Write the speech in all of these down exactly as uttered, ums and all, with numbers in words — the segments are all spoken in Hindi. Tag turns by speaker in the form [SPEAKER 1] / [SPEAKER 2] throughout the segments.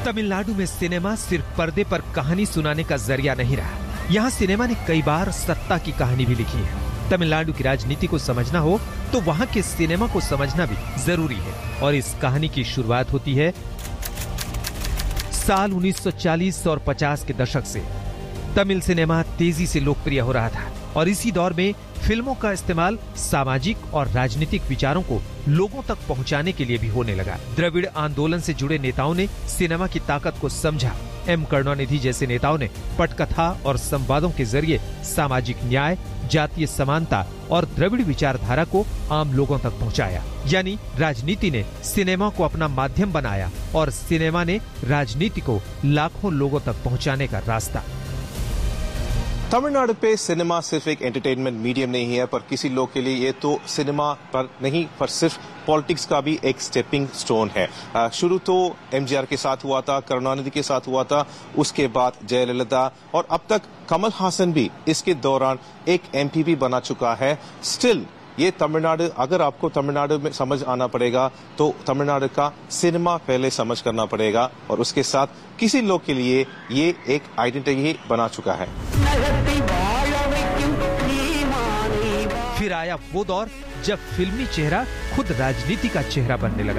[SPEAKER 1] तमिलनाडु में सिनेमा सिर्फ पर्दे पर कहानी सुनाने का जरिया नहीं रहा। यहाँ सिनेमा ने कई बार सत्ता की कहानी भी लिखी है। तमिलनाडु की राजनीति को समझना हो तो वहाँ के सिनेमा को समझना भी जरूरी है। और इस कहानी की शुरुआत होती है साल उन्नीस सौ चालीस और पचास के दशक से। तमिल सिनेमा तेजी से लोकप्रिय हो रहा था और इसी दौर में फिल्मों का इस्तेमाल सामाजिक और राजनीतिक विचारों को लोगों तक पहुंचाने के लिए भी होने लगा। द्रविड़ आंदोलन से जुड़े नेताओं ने सिनेमा की ताकत को समझा। एम करुणानिधि जैसे नेताओं ने पटकथा और संवादों के जरिए सामाजिक न्याय, जातीय समानता और द्रविड़ विचारधारा को आम लोगों तक पहुंचाया। यानी राजनीति ने सिनेमा को अपना माध्यम बनाया और सिनेमा ने राजनीति को लाखों लोगों तक पहुंचाने का रास्ता।
[SPEAKER 2] तमिलनाडु पे सिनेमा सिर्फ एक एंटरटेनमेंट मीडियम नहीं है, पर किसी लोग के लिए ये तो सिनेमा पर नहीं पर सिर्फ पॉलिटिक्स का भी एक स्टेपिंग स्टोन है। आ, शुरू तो एमजीआर के साथ हुआ था, करुणानिधि के साथ हुआ था, उसके बाद जयललिता और अब तक कमल हासन भी इसके दौरान एक एमपी भी बना चुका है। स्टिल ये तमिलनाडु, अगर आपको तमिलनाडु में समझ आना पड़ेगा तो तमिलनाडु का सिनेमा पहले समझ करना पड़ेगा और उसके साथ किसी लोग के लिए ये एक आइडेंटिटी बना चुका है।
[SPEAKER 1] फिर आया वो दौर जब फिल्मी चेहरा खुद राजनीति का चेहरा बनने लगा।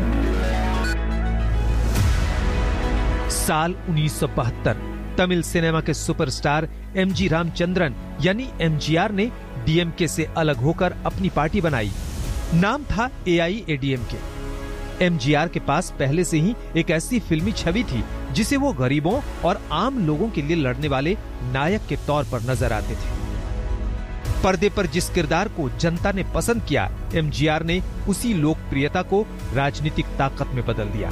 [SPEAKER 1] साल उन्नीस सौ बहत्तर तमिल सिनेमा के सुपरस्टार एमजी रामचंद्रन यानी एमजीआर ने डीएमके से अलग होकर अपनी पार्टी बनाई। नाम था एआईएडीएमके। एमजीआर के पास पहले से ही एक ऐसी फिल्मी छवि थी जिसे वो गरीबों और आम लोगों के लिए लड़ने वाले नायक के तौर पर नजर आते थे। पर्दे पर जिस किरदार को जनता ने पसंद किया, एमजीआर ने उसी लोकप्रियता को राजनीतिक ताकत में बदल दिया।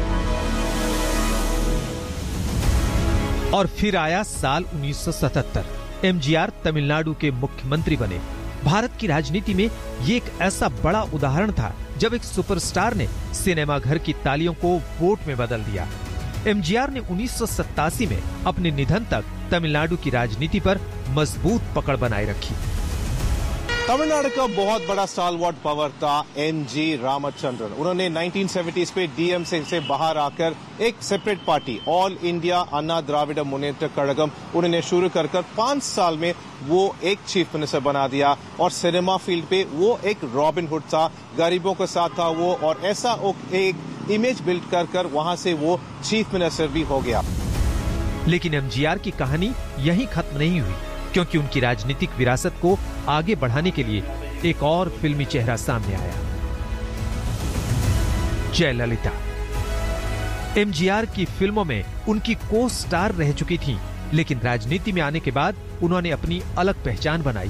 [SPEAKER 1] और फिर आया साल उन्नीस सौ सतहत्तर। एमजीआर तमिलनाडु के मुख्यमंत्री बने। भारत की राजनीति में ये एक ऐसा बड़ा उदाहरण था जब एक सुपरस्टार ने सिनेमा घर की तालियों को वोट में बदल दिया। एमजीआर ने उन्नीस सौ सत्तासी में अपने निधन तक तमिलनाडु की राजनीति पर मजबूत पकड़ बनाए रखी।
[SPEAKER 2] तमिलनाडु का बहुत बड़ा स्टालवर्ट पावर था एमजी रामचंद्रन। उन्होंने नाइनटीन सेवेंटीज़ पे डीएमके से बाहर आकर एक सेपरेट पार्टी ऑल इंडिया अन्ना द्राविड मुन्नेत्र कड़गम उन्होंने शुरू कर कर पांच साल में वो एक चीफ मिनिस्टर बना दिया और सिनेमा फील्ड पे वो एक रॉबिन हुड था, गरीबों के साथ था वो और ऐसा एक इमेज बिल्ड कर कर वहां से वो चीफ मिनिस्टर भी हो गया।
[SPEAKER 1] लेकिन एमजीआर की कहानी यहीं खत्म नहीं हुई, क्योंकि उनकी राजनीतिक विरासत को आगे बढ़ाने के लिए एक और फिल्मी चेहरा सामने आया, जयललिता। एमजीआर की फिल्मों में उनकी को स्टार रह चुकी थीं, लेकिन राजनीति में आने के बाद उन्होंने अपनी अलग पहचान बनाई।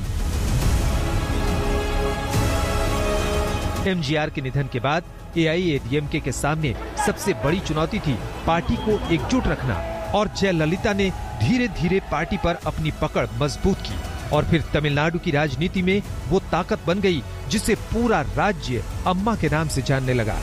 [SPEAKER 1] एमजीआर के निधन के बाद एआईएडीएमके के सामने सबसे बड़ी चुनौती थी पार्टी को एकजुट रखना, और जयललिता ने धीरे धीरे पार्टी पर अपनी पकड़ मजबूत की और फिर तमिलनाडु की राजनीति में वो ताकत बन गई जिसे पूरा राज्य अम्मा के नाम से जानने लगा।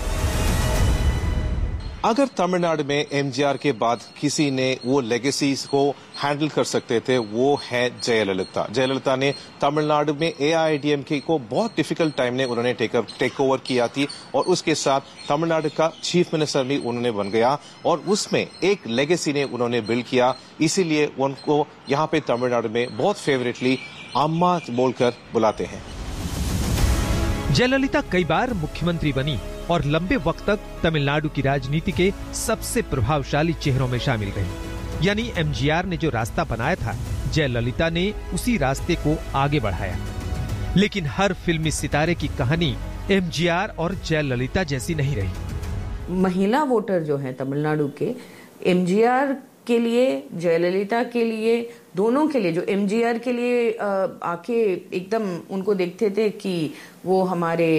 [SPEAKER 2] अगर तमिलनाडु में एमजीआर के बाद किसी ने वो लेगेसीज को हैंडल कर सकते थे, वो है जयललिता। जयललिता ने तमिलनाडु में एआईएडीएमके को बहुत डिफिकल्ट टाइम ने उन्होंने टेक टेक ओवर किया थी और उसके साथ तमिलनाडु का चीफ मिनिस्टर भी उन्होंने बन गया और उसमें एक लेगेसी ने उन्होंने बिल्ड किया। इसीलिए उनको यहाँ पे तमिलनाडु में बहुत फेवरेटली अम्मा बोलकर बुलाते हैं।
[SPEAKER 1] जयललिता कई बार मुख्यमंत्री बनी और लंबे वक्त तक तमिलनाडु की राजनीति के सबसे प्रभावशाली चेहरों में शामिल रही। यानी एमजीआर ने जो रास्ता बनाया था, जयललिता ने उसी रास्ते को आगे बढ़ाया। लेकिन हर फिल्मी सितारे की कहानी एमजीआर और जयललिता जैसी नहीं रही।
[SPEAKER 3] महिला वोटर जो हैं तमिलनाडु के, एमजीआर के लिए, जयललिता के लिए, दोनों के लिए, जो एमजीआर के लिए आके एकदम उनको देखते थे कि वो हमारे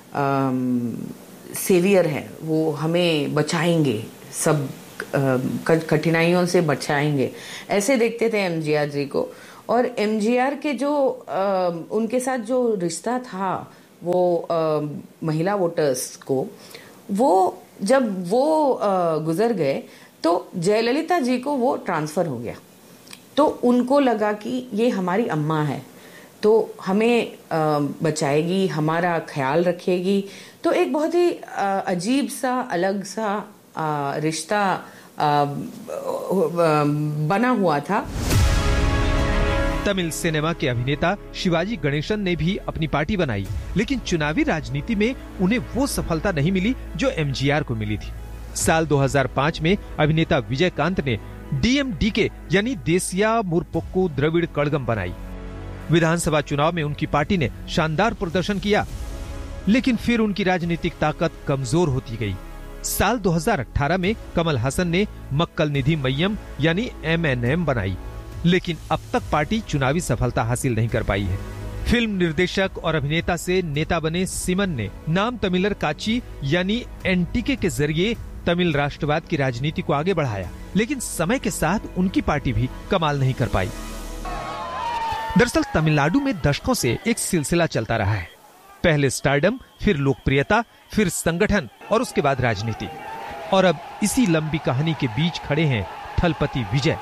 [SPEAKER 3] सेवियर है, वो हमें बचाएंगे, सब कठिनाइयों से बचाएंगे, ऐसे देखते थे एमजीआर जी को। और एमजीआर के जो आ, उनके साथ जो रिश्ता था वो आ, महिला वोटर्स को, वो जब वो आ, गुजर गए तो जयललिता जी को वो ट्रांसफर हो गया। तो उनको लगा कि ये हमारी अम्मा है, तो हमें आ, बचाएगी, हमारा ख्याल रखेगी। तो एक बहुत ही अजीब सा, अलग सा रिश्ता बना हुआ था।
[SPEAKER 1] तमिल सिनेमा के अभिनेता शिवाजी गणेशन ने भी अपनी पार्टी बनाई, लेकिन चुनावी राजनीति में उन्हें वो सफलता नहीं मिली जो एमजीआर को मिली थी। साल दो हज़ार पाँच में अभिनेता विजयकांत ने डीएमडीके यानी देसिया मुरपोक्कू द्रविड़ कड़गम बनाई। विधानसभा चुनाव में उनकी पार्टी ने शानदार प्रदर्शन किया, लेकिन फिर उनकी राजनीतिक ताकत कमजोर होती गई। साल दो हज़ार अठारह में कमल हसन ने मक्कल निधि मय्यम यानी एमएनएम बनाई, लेकिन अब तक पार्टी चुनावी सफलता हासिल नहीं कर पाई है। फिल्म निर्देशक और अभिनेता से नेता बने सिमन ने नाम तमिलर काची यानी एनटीके के जरिए तमिल राष्ट्रवाद की राजनीति को आगे बढ़ाया, लेकिन समय के साथ उनकी पार्टी भी कमाल नहीं कर पाई। दरअसल तमिलनाडु में दशकों से एक सिलसिला चलता रहा है, पहले स्टारडम, फिर लोकप्रियता, फिर संगठन और उसके बाद राजनीति। और अब इसी लंबी कहानी के बीच खड़े हैं थलपति विजय।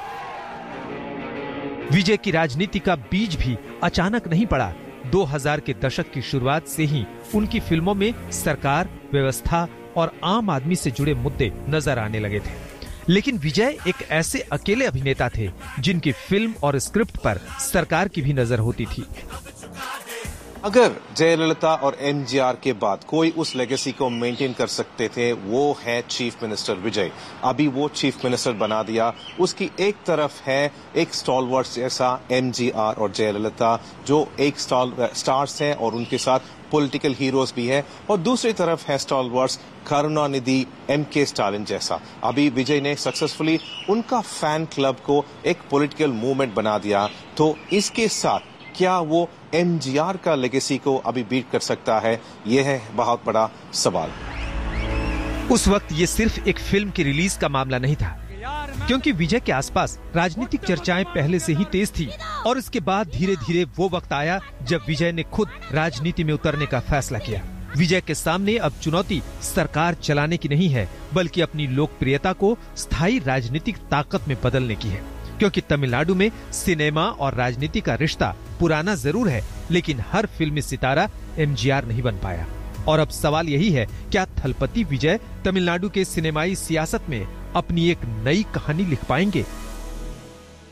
[SPEAKER 1] विजय की राजनीति का बीज भी अचानक नहीं पड़ा। दो हज़ार के दशक की शुरुआत से ही उनकी फिल्मों में सरकार, व्यवस्था और आम आदमी से जुड़े मुद्दे नजर आने लगे थे। लेकिन विजय एक ऐसे अकेले अभिनेता थे जिनकी फिल्म और स्क्रिप्ट पर सरकार की भी नजर होती थी।
[SPEAKER 2] अगर जयललिता और एमजीआर के बाद कोई उस लेगेसी को मेंटेन कर सकते थे, वो है चीफ मिनिस्टर विजय। अभी वो चीफ मिनिस्टर बना दिया। उसकी एक तरफ है एक स्टॉलवर्ड्स जैसा एमजीआर और जयललिता, जो एक स्टॉल स्टार्स हैं और उनके साथ पॉलिटिकल हीरोज भी है, और दूसरी तरफ है स्टॉलवर्ड्स करुणानिधि, एम के स्टालिन जैसा। अभी विजय ने सक्सेसफुली उनका फैन क्लब को एक पॉलिटिकल मूवमेंट बना दिया, तो इसके साथ क्या वो एमजीआर का लेगेसी को अभी बीट कर सकता है? यह है बहुत बड़ा सवाल।
[SPEAKER 1] उस वक्त ये सिर्फ एक फिल्म की रिलीज का मामला नहीं था, क्योंकि विजय के आसपास राजनीतिक चर्चाएं पहले से ही तेज थी। और इसके बाद धीरे धीरे वो वक्त आया जब विजय ने खुद राजनीति में उतरने का फैसला किया। विजय के सामने अब चुनौती सरकार चलाने की नहीं है, बल्कि अपनी लोकप्रियता को स्थायी राजनीतिक ताकत में बदलने की है। क्योंकि तमिलनाडु में सिनेमा और राजनीति का रिश्ता पुराना जरूर है, लेकिन हर फिल्मी सितारा एमजीआर नहीं बन पाया। और अब सवाल यही है, क्या थलपति विजय तमिलनाडु के सिनेमाई सियासत में अपनी एक नई कहानी लिख पाएंगे?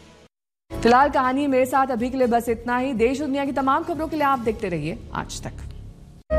[SPEAKER 4] फिलहाल कहानी मेरे साथ अभी के लिए बस इतना ही। देश और दुनिया की तमाम खबरों के लिए आप देखते रहिए आज तक।